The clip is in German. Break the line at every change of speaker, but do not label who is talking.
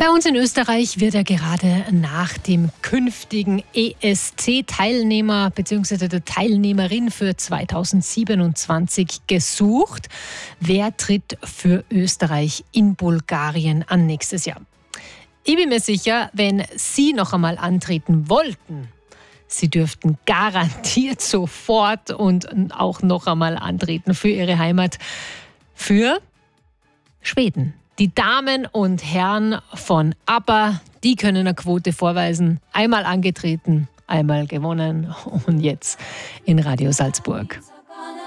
Bei uns in Österreich wird ja gerade nach dem künftigen ESC-Teilnehmer bzw. der Teilnehmerin für 2027 gesucht. Wer tritt für Österreich in Bulgarien an nächstes Jahr? Ich bin mir sicher, wenn Sie noch einmal antreten wollten, Sie dürften garantiert sofort und auch noch einmal antreten für Ihre Heimat, für Schweden. Die Damen und Herren von ABBA, die können eine Quote vorweisen. Einmal angetreten, einmal gewonnen und jetzt in Radio Salzburg.